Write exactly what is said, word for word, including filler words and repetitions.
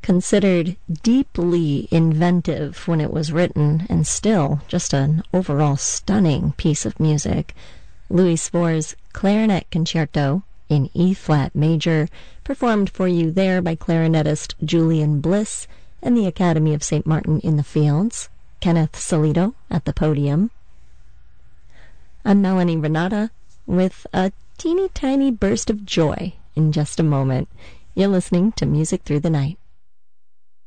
Considered deeply inventive when it was written, and still just an overall stunning piece of music, Louis Spohr's Clarinet Concerto in E-flat major, performed for you there by clarinetist Julian Bliss and the Academy of Saint Martin in the Fields, Kenneth Salito at the podium. I'm Melanie Renata with a teeny tiny burst of joy in just a moment. You're listening to Music Through the Night.